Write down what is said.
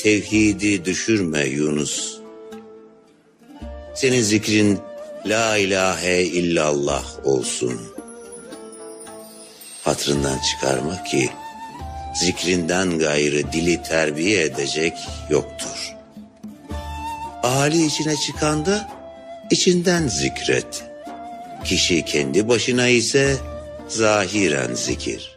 tevhidi düşürme Yunus. Senin zikrin la ilahe illallah olsun. Hatırından çıkarma ki zikrinden gayrı dili terbiye edecek yoktur. Ahali içine çıkanda içinden zikret. Kişi kendi başına ise zahiren zikir.